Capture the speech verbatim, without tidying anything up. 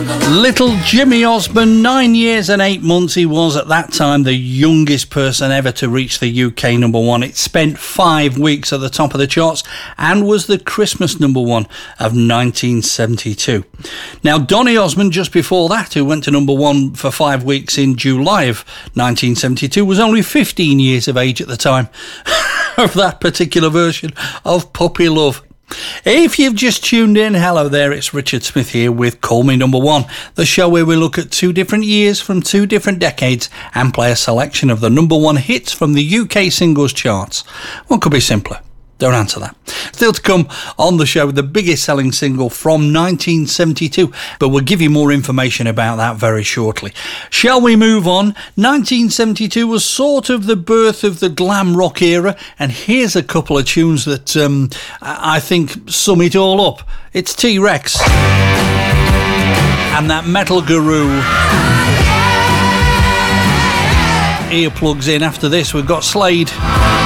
Little Jimmy Osmond, nine years and eight months. He was at that time the youngest person ever to reach the U K number one. It spent five weeks at the top of the charts and was the Christmas number one of nineteen seventy-two. Now, Donny Osmond, just before that, who went to number one for five weeks in July of nineteen seventy-two, was only fifteen years of age at the time of that particular version of Puppy Love. If you've just tuned in, hello there, it's Richard Smith here with Call Me Number One, the show where we look at two different years from two different decades and play a selection of the number one hits from the U K singles charts. What could be simpler? Don't answer that. Still to come on the show, the biggest selling single from nineteen seventy-two, but we'll give you more information about that very shortly. Shall we move on? nineteen seventy-two was sort of the birth of the glam rock era, and here's a couple of tunes that um, I think sum it all up. It's T-Rex and that Metal Guru. Earplugs in. After this, we've got Slade.